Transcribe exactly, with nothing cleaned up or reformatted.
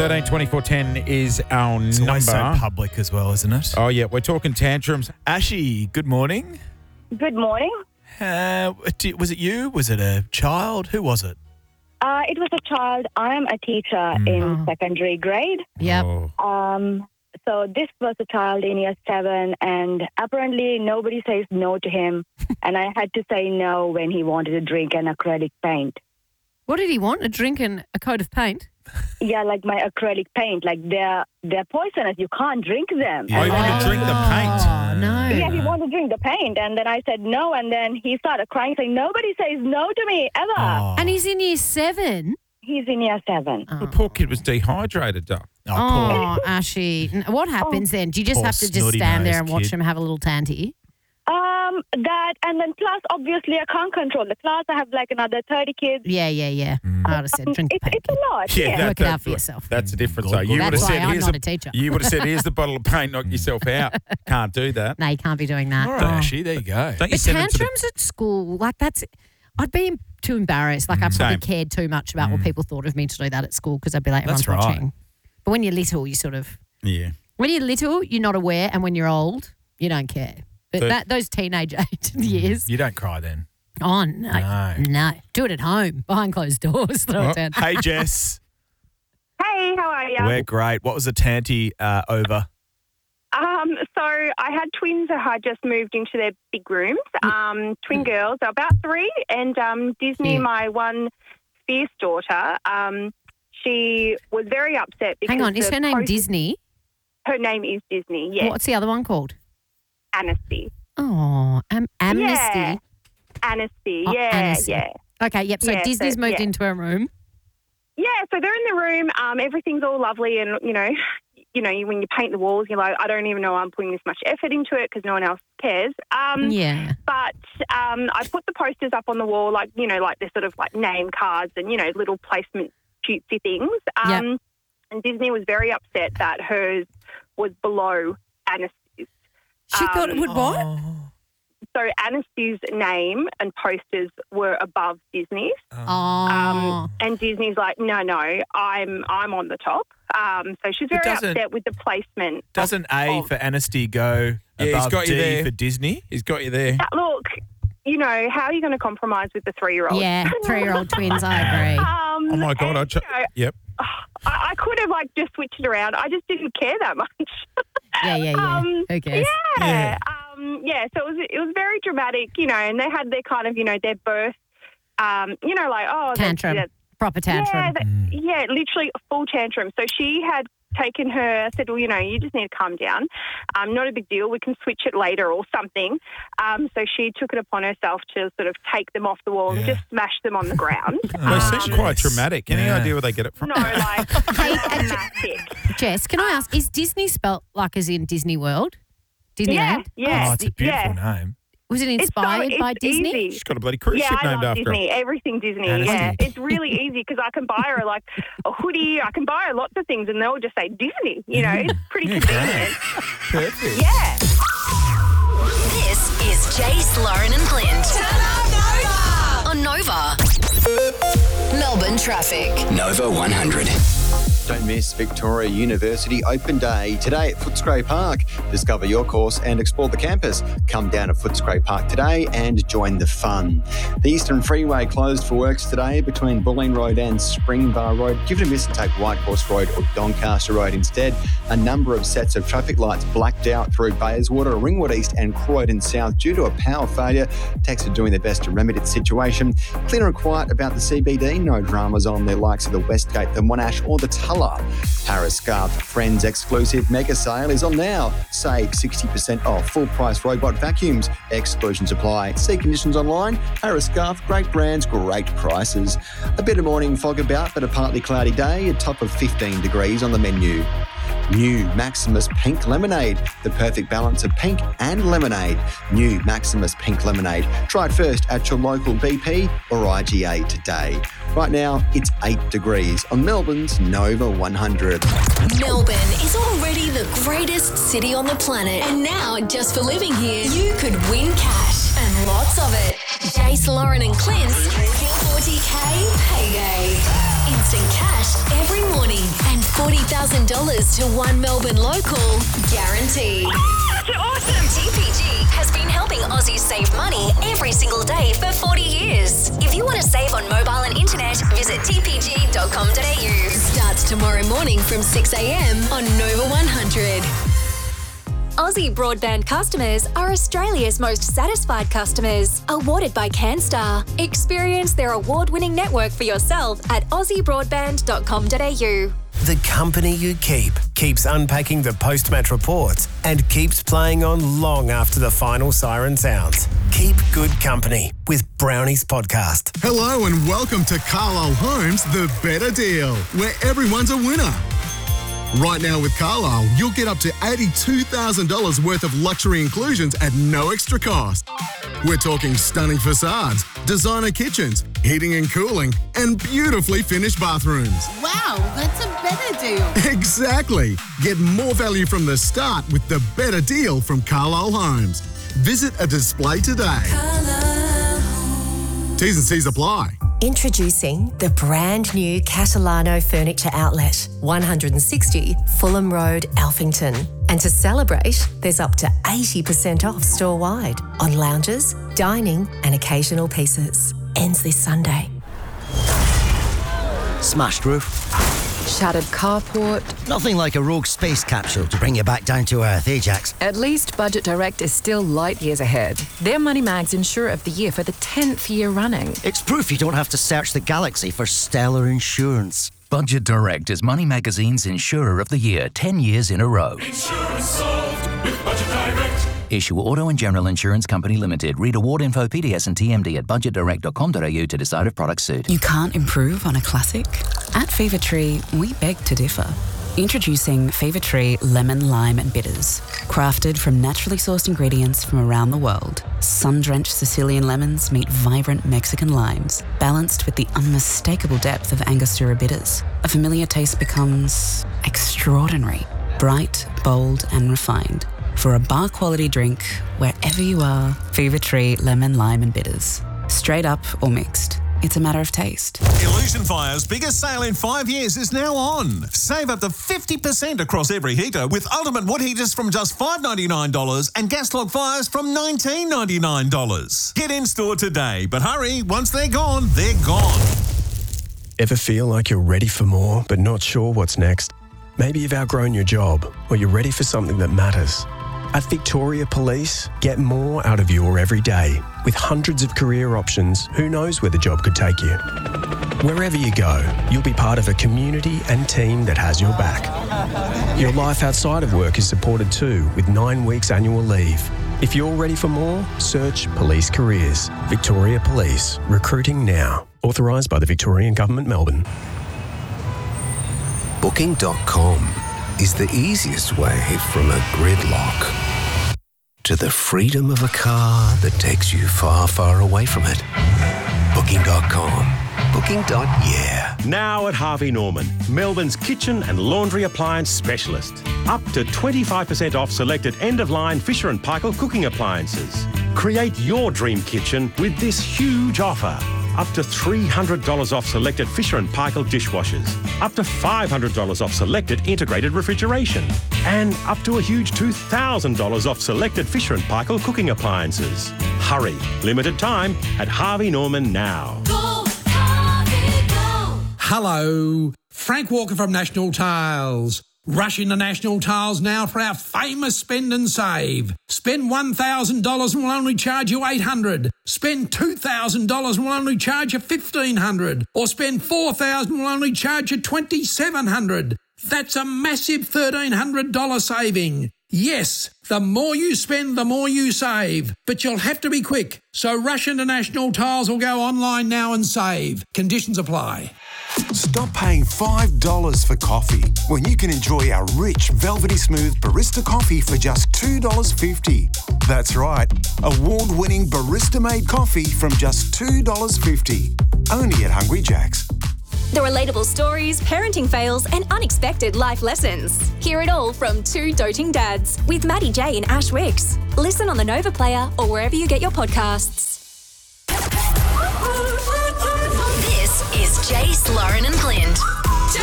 thirteen twenty-four ten is our It's number. always so public as well, isn't it? Oh, yeah, we're talking tantrums. Ashy, good morning. Good morning. Uh, di- was it you? Was it a child? Who was it? Uh, it was a child. I am a teacher in Oh. secondary grade. Yep. Oh. Um, so this was a child in year seven, and apparently nobody says no to him. And I had to say no when he wanted to drink an acrylic paint. What did he want? A drink and a coat of paint? Yeah, like my acrylic paint. Like they're they're poisonous. You can't drink them. Oh, you And want I- to drink the paint? Oh, no. Yeah, he wanted to drink the paint, and then I said no, and then he started crying, saying nobody says no to me ever. Oh, And he's in year seven. He's in year seven. Oh, The poor kid was dehydrated, Doc. oh, poor. oh Ashy. N- What happens then? Do you just Poor have to just snotty stand there nosed and watch kid. him have a little tanty? Um, that and then plus obviously I can't control the class. I have like another thirty kids. Yeah, yeah, yeah. Mm. I'd have said drink the It's, paint. it's a lot. Yeah. Work it out for yourself. That's a difference. Good, though. good. You would have That's said, why I'm here's not the, a teacher. You would have said, here's the bottle of paint, knock yourself out. Can't do that. No, you can't be doing that. All right, Oh. Ashy, there you go. Don't you But send them to the... tantrums at school, like that's, I'd be too embarrassed. Like I probably Same. cared too much about what people thought of me to do that at school because I'd be like, everyone's That's right. watching. But when you're little, you sort of, Yeah. when you're little, you're not aware, and when you're old, you don't care. But So- that those teenage age years, You don't cry then. oh no, No. no, do it at home behind closed doors. Throw it down. Hey, Jess. Hey, how are you? We're great. What was the tanty uh, over? Um, so I had twins who had just moved into their big rooms. Um, twin girls, they're about three, and um, Disney, Yeah. my one fierce daughter, um, she was very upset because Hang on, is the her name post- Disney? Her name is Disney. Yes, What's the other one called? Anasty. Oh, Am- Amnesty. Yeah. Anasty. Oh, Yeah, Anasty. yeah. Okay, yep. So Yeah, so- Disney's moved yeah. into her room. Yeah, so they're in the room. Um, everything's all lovely, and you know, you know, when you paint the walls, you're like, I don't even know I'm putting this much effort into it because no one else cares. Um, Yeah. But um, I put the posters up on the wall, like you know, like they're sort of like name cards and you know, little placement cutesy things. Um, Yep. And Disney was very upset that hers was below Anastasia. She thought it Um, would what? Oh. So Anastasia's name and posters were above Disney's. Oh. Um, and Disney's like, no, no, I'm I'm on the top. Um, so she's But very doesn't- upset with the placement. Doesn't A of- for Anasty go Yeah, he's above got you D there. for Disney? He's got you there. Uh, Look, you know, how are you going to compromise with the three-year-old? Yeah, three-year-old twins. I agree. Um, Oh, my God. and, I ch- you know, Yep. I, I could have like just switched it around. I just didn't care that much. Yeah, yeah, yeah. Um, Who cares? Yeah. Yeah. Um, yeah. So it was it was very dramatic, you know, and they had their kind of, you know, their birth, um, you know, like oh, they- Tantrum. they- Proper tantrum. Yeah, they- yeah, literally a full tantrum. So she had taken her, said, well, you know, you just need to calm down. Um, not a big deal. We can switch it later or something. Um, so she took it upon herself to sort of take them off the wall and Yeah. just smash them on the ground. They Um, seem quite Yes. traumatic. Any Yeah. idea where they get it from? no, like dramatic. Jess, can I ask, is Disney spelt like as in Disney World? Yeah, Disneyland? yeah. Oh, it's a beautiful yeah. name. Was it It's so- inspired by it's Disney? easy. She's got a bloody cruise Yeah, ship I named love after her. Disney. Everything Disney. Anasty. Yeah, it's really easy because I can buy her like a hoodie. I can buy her lots of things, and they'll just say Disney. You know, it's pretty Yeah, convenient. Perfect. Yeah. This is Jace, Lauren and Clint. On Nova. Melbourne traffic. Nova one hundred. Don't miss Victoria University Open Day today at Footscray Park. Discover your course and explore the campus. Come down to Footscray Park today and join the fun. The Eastern Freeway closed for works today between Bulleen Road and Springbar Road. Give it a miss and take Whitehorse Road or Doncaster Road instead. A number of sets of traffic lights blacked out through Bayswater, Ringwood East and Croydon South due to a power failure. Techs are doing their best to remedy the situation. Clear and quiet about the C B D. No dramas on the likes of the Westgate, the Monash or the Tulla. Paris Scarf Friends exclusive mega sale is on now. Save sixty percent off full price robot vacuums. Exclusions apply. See conditions online. Paris Scarf, great brands, great prices. A bit of morning fog about, but a partly cloudy day. A top of fifteen degrees on the menu. New Maximus Pink Lemonade. The perfect balance of pink and lemonade. New Maximus Pink Lemonade. Try it first at your local B P or I G A today. Right now, it's eight degrees on Melbourne's Nova one hundred. Melbourne is already the greatest city on the planet. And now, just for living here, you could win cash and lots of it. Jace, Lauren and Clint's four forty K payday. Instant cash every morning and forty thousand dollars to one Melbourne local guaranteed. That's awesome. T P G has been helping Aussies save money every single day for forty years. If you want to save on mobile and internet, visit t p g dot com dot a u. Starts tomorrow morning from six a.m. on Nova one hundred. Aussie Broadband customers are Australia's most satisfied customers, awarded by CanStar. Experience their award-winning network for yourself at aussie broadband dot com dot a u. The company you keep keeps unpacking the post-match reports and keeps playing on long after the final siren sounds. Keep good company with Brownies Podcast. Hello and welcome to Carlisle Homes, The Better Deal, where everyone's a winner. Right now with Carlisle, you'll get up to eighty-two thousand dollars worth of luxury inclusions at no extra cost. We're talking stunning facades, designer kitchens, heating and cooling, and beautifully finished bathrooms. Wow, that's a better deal. Exactly. Get more value from the start with the better deal from Carlisle Homes. Visit a display today. T's and C's apply. Introducing the brand new Catalano Furniture Outlet, one sixty Fulham Road, Alphington. And to celebrate, there's up to eighty percent off store-wide on lounges, dining and occasional pieces. Ends this Sunday. Smashed roof. Shattered carport. Nothing like a rogue space capsule to bring you back down to earth, eh, Jax? At least Budget Direct is still light years ahead. They're Money Mag's Insurer of the Year for the tenth year running. It's proof you don't have to search the galaxy for stellar insurance. Budget Direct is Money Magazine's Insurer of the Year ten years in a row. Insurance solved with Budget Direct. Issue Auto and General Insurance Company Limited. Read award info, P D S and T M D at budget direct dot com dot a u to decide if products suit. You can't improve on a classic? At Fever Tree, we beg to differ. Introducing Fever Tree Lemon, Lime and Bitters. Crafted from naturally sourced ingredients from around the world, sun-drenched Sicilian lemons meet vibrant Mexican limes, balanced with the unmistakable depth of Angostura bitters. A familiar taste becomes extraordinary, bright, bold and refined. For a bar-quality drink, wherever you are, Fever Tree Lemon, Lime and Bitters. Straight up or mixed. It's a matter of taste. Illusion Fire's biggest sale in five years is now on. Save up to fifty percent across every heater with Ultimate Wood Heaters from just five dollars ninety-nine and Gas Log Fires from nineteen dollars ninety-nine. Get in store today, but hurry, once they're gone, they're gone. Ever feel like you're ready for more but not sure what's next? Maybe you've outgrown your job or you're ready for something that matters. At Victoria Police, get more out of your everyday. With hundreds of career options, who knows where the job could take you? Wherever you go, you'll be part of a community and team that has your back. Your life outside of work is supported too, with nine weeks annual leave. If you're ready for more, search Police Careers. Victoria Police, recruiting now. Authorised by the Victorian Government, Melbourne. Booking dot com is the easiest way from a gridlock to the freedom of a car that takes you far, far away from it. Booking dot com. Booking. Yeah. Now at Harvey Norman, Melbourne's kitchen and laundry appliance specialist. Up to twenty-five percent off selected end-of-line Fisher and Paykel cooking appliances. Create your dream kitchen with this huge offer. Up to three hundred dollars off selected Fisher and Paykel dishwashers. Up to five hundred dollars off selected integrated refrigeration. And up to a huge two thousand dollars off selected Fisher and Paykel cooking appliances. Hurry, limited time at Harvey Norman now. Go, Harvey, go. Hello, Frank Walker from National Tiles. Rush into National Tiles now for our famous spend and save. Spend one thousand dollars and we'll only charge you eight hundred dollars. Spend two thousand dollars and we'll only charge you fifteen hundred dollars. Or spend four thousand dollars and we'll only charge you twenty-seven hundred dollars. That's a massive thirteen hundred dollars saving. Yes, the more you spend, the more you save. But you'll have to be quick. So rush into National Tiles or go online now and save. Conditions apply. Stop paying five dollars for coffee when you can enjoy our rich, velvety smooth barista coffee for just two dollars fifty. That's right, award-winning barista-made coffee from just two dollars fifty. Only at Hungry Jack's. The relatable stories, parenting fails, and unexpected life lessons. Hear it all from Two Doting Dads with Maddie J and Ash Wicks. Listen on the Nova Player or wherever you get your podcasts. This is Jace, Lauren and Clint.